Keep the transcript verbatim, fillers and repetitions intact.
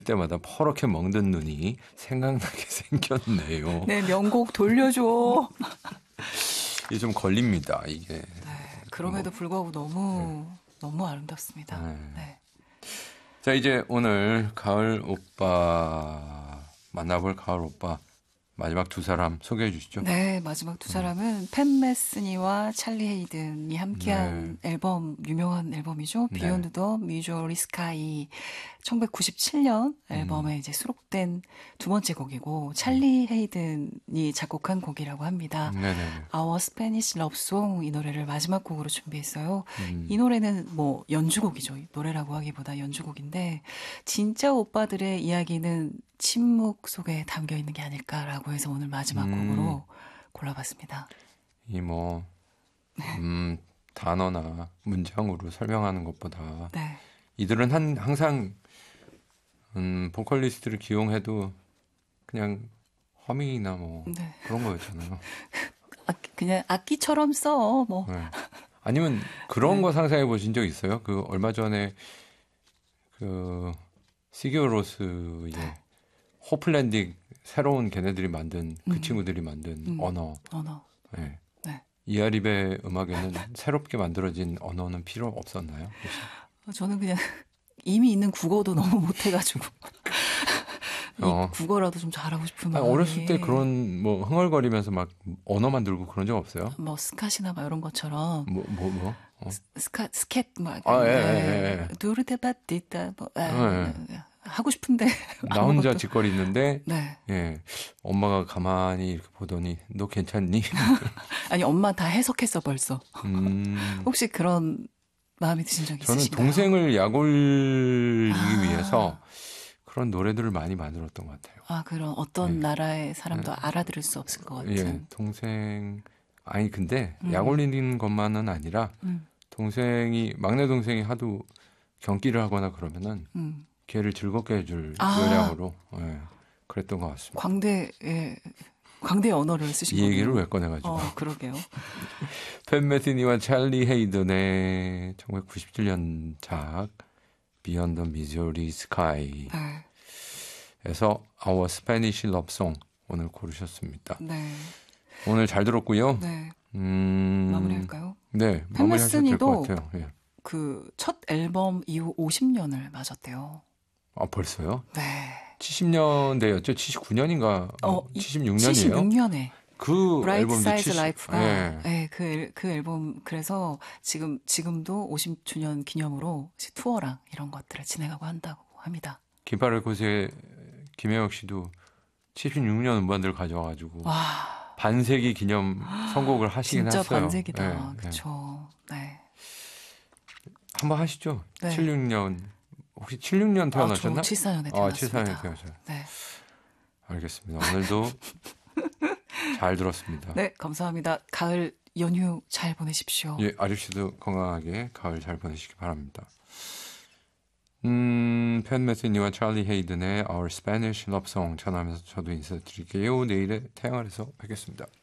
때마다 퍼렇게 먹는 눈이 생각나게 생겼네요. 네, 명곡 돌려줘. 이게 좀 걸립니다. 이게. 네, 그럼에도 뭐, 불구하고 너무 네. 너무 아름답습니다. 네. 네. 자, 이제 오늘 가을 오빠 만나볼 가을 오빠 마지막 두 사람 소개해 주시죠. 네, 마지막 두 사람은 음. 팬 메스니와 찰리 헤이든이 함께한 네. 앨범, 유명한 앨범이죠. 네. 비욘드 더 뮤주얼리 스카이. 천구백구십칠 년 앨범에 음. 이제 수록된 두 번째 곡이고 찰리 헤이든이 작곡한 곡이라고 합니다. 네네. Our Spanish Love Song 이 노래를 마지막 곡으로 준비했어요. 음. 이 노래는 뭐 연주곡이죠. 노래라고 하기보다 연주곡인데 진짜 오빠들의 이야기는 침묵 속에 담겨 있는 게 아닐까라고 해서 오늘 마지막 음. 곡으로 골라봤습니다. 이 뭐 음, 단어나 문장으로 설명하는 것보다 네. 이들은 한, 항상 음, 보컬리스트를 기용해도 그냥 허밍이나 뭐 네. 그런 거였잖아요. 아, 그냥 악기처럼 써 뭐. 네. 아니면 그런 네. 거 상상해 보신 적 있어요? 그 얼마 전에 그 시기오로스의 네. 호플랜딩 새로운 걔네들이 만든 그 음. 친구들이 만든 음. 언어. 언어. 네. 네. 이하립의 음악에는 새롭게 만들어진 언어는 필요 없었나요? 혹시? 저는 그냥 이미 있는 국어도 너무 못해가지고 이 어. 국어라도 좀 잘하고 싶은 마음이. 어렸을 때 그런 뭐 흥얼거리면서 막 언어 만들고 그런 적 없어요? 뭐 스카시나 막 이런 것처럼. 뭐 뭐 뭐? 어. 스카 스캣 막. 아, 예, 예, 예. 두르데바띠다 뭐. 아, 예. 하고 싶은데. 나 혼자 짓거리는데. 네. 예. 엄마가 가만히 이렇게 보더니 너 괜찮니? 아니 엄마 다 해석했어 벌써. 음. 혹시 그런 마음이 드신 적 저는 있으신가요? 동생을 약올리기 아. 위해서 그런 노래들을 많이 만들었던 것 같아요. 아, 그런 어떤 네. 나라의 사람도 네. 알아들을 수 없을 것 같은. 예, 동생 아니 근데 음. 약올리는 것만은 아니라 음. 동생이 막내 동생이 하도 경기를 하거나 그러면은 음. 걔를 즐겁게 해줄 아. 요량으로 예, 그랬던 것 같습니다. 광대의 광대 언어를 쓰신 이 거군요. 얘기를 왜 꺼내가지고? 어, 그러게요. 팬 메시니와 찰리 헤이든의 천구백구십칠 년작 Beyond the Missouri Sky에서 네. Our Spanish Love Song 오늘 고르셨습니다. 네. 오늘 잘 들었고요. 네. 음... 마무리할까요? 네, 마무리하셔도 될 것 같아요. 예. 그 첫 앨범 이후 오십 년을 맞았대요. 아, 벌써요? 네. 칠십 년대였죠? 칠십구 년인가? 어, 칠십육 년이에요? 칠십육 년에. 그 브라이트 앨범도 사이즈 칠십... 라이프가 네. 네, 그, 그 앨범 그래서 지금 지금도 오십 주년 기념으로 투어랑 이런 것들을 진행하고 한다고 합니다. 긴팔의 곳에 김혜혁 씨도 칠십육 년 음반들 가져와가지고 와. 반세기 기념 선곡을 하시긴 진짜 했어요. 반세기다. 네, 그렇죠. 네. 한번 하시죠. 네. 칠십육 년 혹시 칠십육 년 태어나셨나? 아, 저 칠십사 년에 태어났습니다. 아, 칠십사 년에 태어나셨어요. 네. 알겠습니다. 오늘도 잘 들었습니다. 네, 감사합니다. 가을 연휴 잘 보내십시오. 예, 아저씨도 건강하게 가을 잘 보내시기 바랍니다. 음, 팬 메시니와 찰리 헤이든의 Our Spanish Love Song 전하면서 저도 인사드릴게요. 내일의 태양 아래서 뵙겠습니다.